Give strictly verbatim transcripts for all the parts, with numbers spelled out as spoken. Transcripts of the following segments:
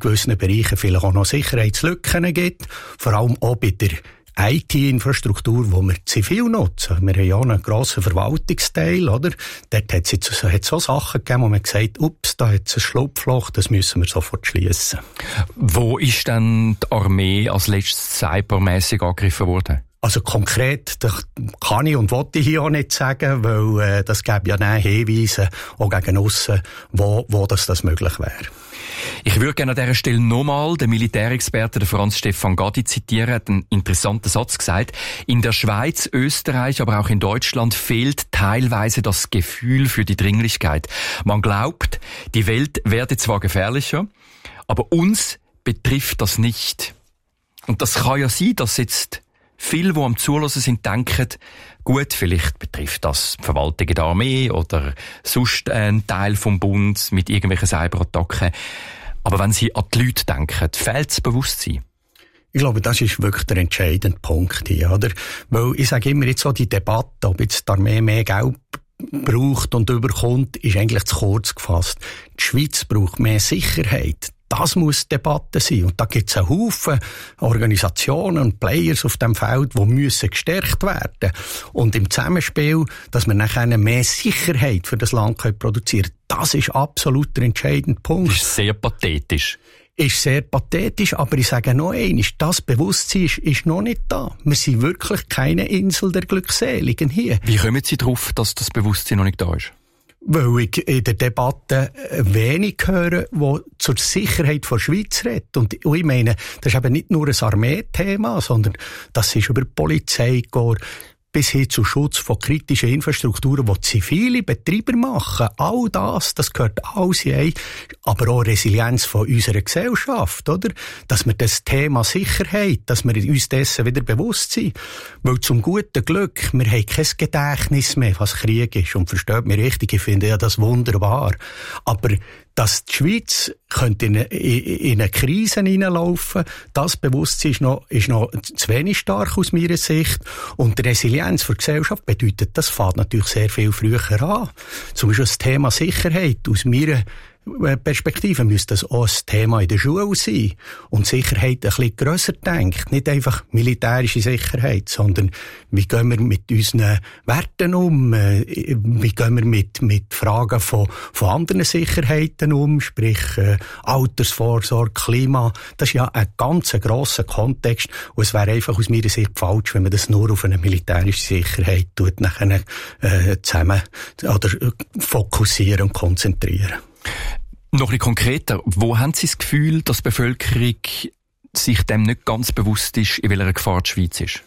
gewissen Bereichen vielleicht auch noch Sicherheitslücken gibt, vor allem auch bei der I T-Infrastruktur, die wir zivil nutzen. Wir haben ja einen grossen Verwaltungsteil, oder? Dort hat es jetzt hat so Sachen gegeben, wo man gesagt hat, ups, da hat es ein Schlupfloch, das müssen wir sofort schliessen. Wo ist denn die Armee als letztes cybermässig angegriffen worden? Also konkret, das kann ich und wollte ich hier auch nicht sagen, weil äh, das gäbe ja dann Hinweise auch gegen aussen, wo, wo das, das möglich wäre. Ich würde gerne an dieser Stelle nochmal den Militärexperten Franz Stefan Gadi zitieren. Er hat einen interessanten Satz gesagt. In der Schweiz, Österreich, aber auch in Deutschland fehlt teilweise das Gefühl für die Dringlichkeit. Man glaubt, die Welt werde zwar gefährlicher, aber uns betrifft das nicht. Und das kann ja sein, dass jetzt viele, die am Zuhören sind, denken, gut, vielleicht betrifft das die Verwaltung der Armee oder sonst einen Teil vom Bund mit irgendwelchen Cyberattacken. Aber wenn Sie an die Leute denken, fehlt das Bewusstsein? Ich glaube, das ist wirklich der entscheidende Punkt hier, oder? Weil ich sage immer jetzt so, die Debatte, ob jetzt die Armee mehr Geld braucht und überkommt, ist eigentlich zu kurz gefasst. Die Schweiz braucht mehr Sicherheit. Das muss Debatte sein. Und da gibt es einen Haufen Organisationen und Players auf dem Feld, die müssen gestärkt werden. Und im Zusammenspiel, dass wir nachher mehr Sicherheit für das Land produzieren können, das ist absolut der entscheidende Punkt. Das ist sehr pathetisch. Ist sehr pathetisch, aber ich sage noch einmal, das Bewusstsein ist, ist noch nicht da. Wir sind wirklich keine Insel der Glückseligen hier. Wie kommen Sie darauf, dass das Bewusstsein noch nicht da ist? Weil ich in der Debatte wenig höre, wo zur Sicherheit der Schweiz redet. Und ich meine, das ist eben nicht nur ein Armeethema, sondern das ist über die Polizei gegangen, bis hin zu Schutz von kritischen Infrastrukturen, die zivile Betreiber machen. All das, das gehört alles in, aber auch Resilienz von unserer Gesellschaft, oder? Dass wir das Thema Sicherheit, dass wir uns dessen wieder bewusst sind. Weil zum guten Glück, wir haben kein Gedächtnis mehr, was Krieg ist. Und versteht mich richtig, ich finde ja das wunderbar. Aber dass die Schweiz könnte in eine, in eine Krise hineinlaufen, das Bewusstsein ist noch, ist noch zu wenig stark aus meiner Sicht. Und die Resilienz für die Gesellschaft bedeutet, das fängt natürlich sehr viel früher an. Zum Beispiel das Thema Sicherheit aus meiner Perspektive müsste das auch ein Thema in der Schule sein. Und Sicherheit ein bisschen grösser denkt. Nicht einfach militärische Sicherheit, sondern wie gehen wir mit unseren Werten um? Wie gehen wir mit, mit Fragen von, von anderen Sicherheiten um? Sprich, äh, Altersvorsorge, Klima. Das ist ja ein ganz grosser Kontext. Und es wäre einfach aus meiner Sicht falsch, wenn man das nur auf eine militärische Sicherheit tut, nachher, äh, zusammen, oder fokussieren und konzentrieren. Noch ein bisschen konkreter, wo haben Sie das Gefühl, dass die Bevölkerung sich dem nicht ganz bewusst ist, in welcher Gefahr die Schweiz ist?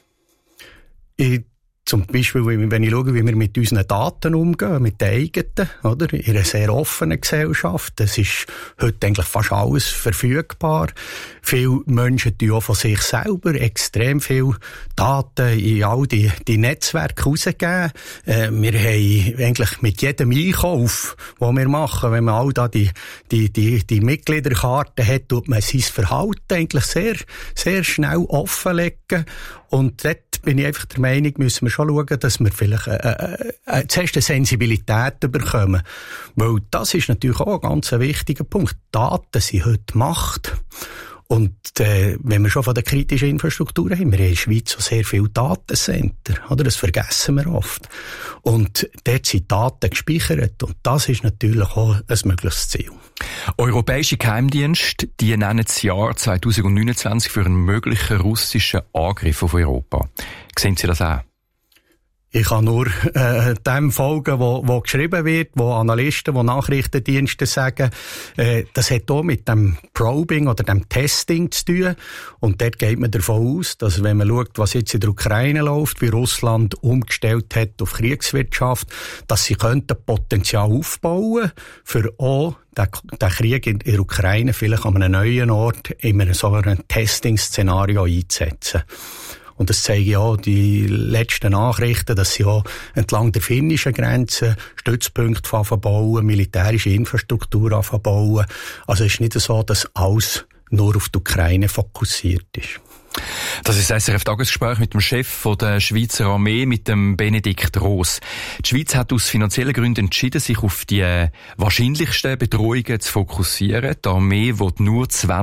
Ich Zum Beispiel, wenn ich schaue, wie wir mit unseren Daten umgehen, mit den eigenen, oder? In einer sehr offenen Gesellschaft. Es ist heute eigentlich fast alles verfügbar. Viele Menschen tun auch von sich selber extrem viele Daten in all die, die Netzwerke rausgeben. Äh, wir haben eigentlich mit jedem Einkauf, den wir machen, wenn man all da die, die, die, die Mitgliederkarte hat, tut man sein Verhalten eigentlich sehr, sehr schnell offenlegen. Und dort bin ich einfach der Meinung, müssen wir schon schauen, dass wir vielleicht äh, äh, äh, zuerst eine Sensibilität bekommen. Weil das ist natürlich auch ein ganz wichtiger Punkt. Daten sind heute Macht. Und äh, wenn wir schon von der kritischen Infrastruktur haben, wir haben in der Schweiz auch sehr viele Datencenter, oder? Das vergessen wir oft. Und dort sind Daten gespeichert und das ist natürlich auch ein mögliches Ziel. Europäische Geheimdienste, die nennen das Jahr zwanzig neunundzwanzig für einen möglichen russischen Angriff auf Europa. Sehen Sie das auch? Ich kann nur äh, dem folgen, wo, wo geschrieben wird, wo Analysten, wo Nachrichtendienste sagen, äh, das hat auch mit dem Probing oder dem Testing zu tun. Und dort geht man davon aus, dass wenn man schaut, was jetzt in der Ukraine läuft, wie Russland umgestellt hat auf Kriegswirtschaft, dass sie könnten Potenzial aufbauen für auch den, den Krieg in der Ukraine vielleicht an einem neuen Ort in einem sogenannten Testing-Szenario einzusetzen. Und das zeigen ja auch die letzten Nachrichten, dass sie auch entlang der finnischen Grenze Stützpunkte bauen, militärische Infrastruktur bauen. Also es ist nicht so, dass alles nur auf die Ukraine fokussiert ist. Das ist das S R F-Tagesgespräch mit dem Chef der Schweizer Armee, mit dem Benedikt Roos. Die Schweiz hat aus finanziellen Gründen entschieden, sich auf die wahrscheinlichsten Bedrohungen zu fokussieren. Die Armee will nur zwanzig